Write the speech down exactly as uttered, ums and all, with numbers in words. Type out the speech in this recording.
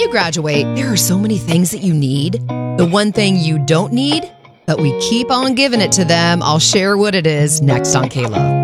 you graduate, there are so many things that you need. The one thing you don't need, but we keep on giving it to them. I'll share what it is next on K-Love.